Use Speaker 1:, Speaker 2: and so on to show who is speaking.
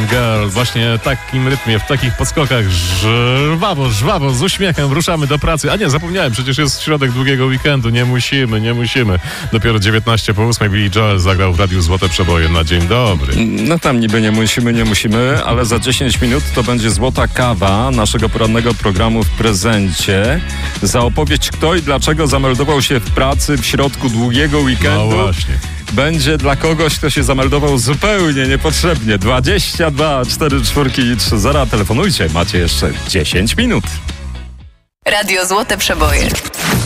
Speaker 1: American Girl. Właśnie w takim rytmie, w takich podskokach żwawo, z uśmiechem ruszamy do pracy. A nie, zapomniałem, przecież jest środek długiego weekendu. Nie musimy. Dopiero 19:08 Billy Joel zagrał w Radiu Złote Przeboje na dzień dobry.
Speaker 2: No tam niby nie musimy, ale za 10 minut to będzie złota kawa naszego porannego programu w prezencie. Za opowieść, kto i dlaczego zameldował się w pracy w środku długiego weekendu.
Speaker 1: No właśnie.
Speaker 2: Będzie dla kogoś, kto się zameldował zupełnie niepotrzebnie. 22 44 i 30. Telefonujcie, macie jeszcze 10 minut.
Speaker 3: Radio Złote Przeboje.